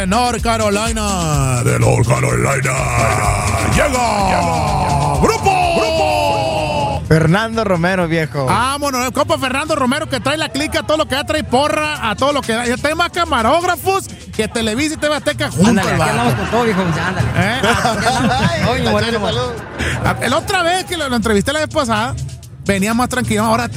North Carolina. De North Carolina. Llega. Grupo. Fernando Romero, viejo. Vámonos, el compa Fernando Romero que trae la clica a todo lo que da, trae porra a todo lo que da. Ya trae más camarógrafos que Televisa y TV Azteca juntos. Ándale, aquí andamos con todo, viejo. Ándale. La otra vez que lo entrevisté la vez pasada, venía más tranquilo. Ahora